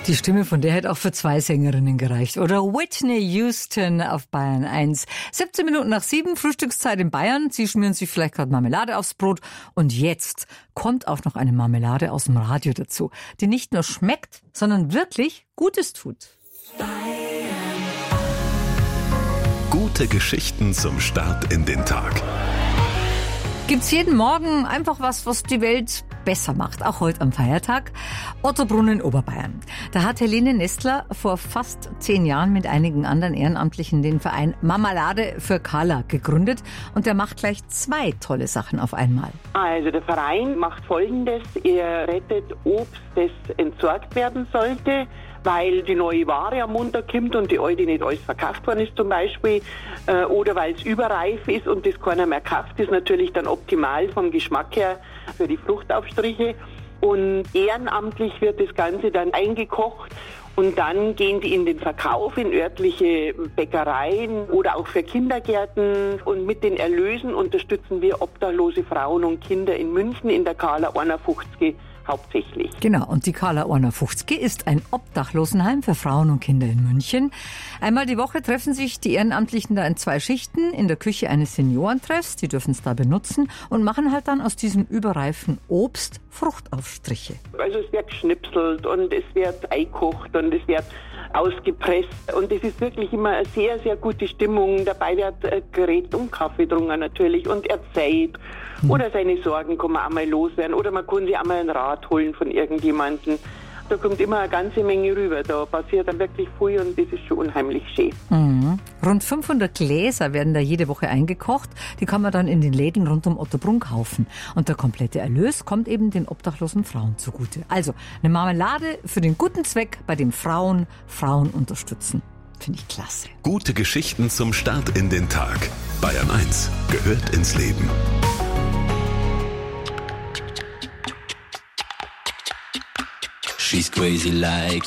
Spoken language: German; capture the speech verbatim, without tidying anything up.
Die Stimme von der hätte auch für zwei Sängerinnen gereicht. Oder Whitney Houston auf Bayern eins. siebzehn Minuten nach sieben, Frühstückszeit in Bayern. Sie schmieren sich vielleicht gerade Marmelade aufs Brot. Und jetzt kommt auch noch eine Marmelade aus dem Radio dazu, die nicht nur schmeckt, sondern wirklich Gutes tut. Gute Geschichten zum Start in den Tag. Gibt's jeden Morgen einfach was, was die Welt besser macht, auch heute am Feiertag. Ottobrunn in Oberbayern. Da hat Helene Nestler vor fast zehn Jahren mit einigen anderen Ehrenamtlichen den Verein Marmelade für Carla gegründet und der macht gleich zwei tolle Sachen auf einmal. Also der Verein macht Folgendes, er rettet Obst, das entsorgt werden sollte, weil die neue Ware am Montag kommt und die alte nicht alles verkauft worden ist zum Beispiel, äh, oder weil es überreif ist und das keiner mehr kauft, ist natürlich dann optimal vom Geschmack her für die Fruchtaufstriche. Und ehrenamtlich wird das Ganze dann eingekocht und dann gehen die in den Verkauf in örtliche Bäckereien oder auch für Kindergärten. Und mit den Erlösen unterstützen wir obdachlose Frauen und Kinder in München in der Carla einundfünfzig hauptsächlich. Genau, und die Carla einundfünfzig ist ein Obdachlosenheim für Frauen und Kinder in München. Einmal die Woche treffen sich die Ehrenamtlichen da in zwei Schichten in der Küche eines Seniorentreffs. Die dürfen es da benutzen und machen halt dann aus diesem überreifen Obst Fruchtaufstriche. Also es wird geschnipselt und es wird eingekocht und es wird ausgepresst und es ist wirklich immer eine sehr, sehr gute Stimmung. Dabei wird äh, geredet um Kaffee getrunken natürlich und erzählt. Hm. Oder seine Sorgen kann man einmal loswerden oder man kann sich einmal einen Rat holen von irgendjemandem. Da kommt immer eine ganze Menge rüber. Da passiert dann wirklich viel und das ist schon unheimlich schön. Mhm. Rund fünfhundert Gläser werden da jede Woche eingekocht. Die kann man dann in den Läden rund um Ottobrunn kaufen. Und der komplette Erlös kommt eben den obdachlosen Frauen zugute. Also eine Marmelade für den guten Zweck, bei dem Frauen Frauen unterstützen. Finde ich klasse. Gute Geschichten zum Start in den Tag. Bayern eins gehört ins Leben. She's crazy like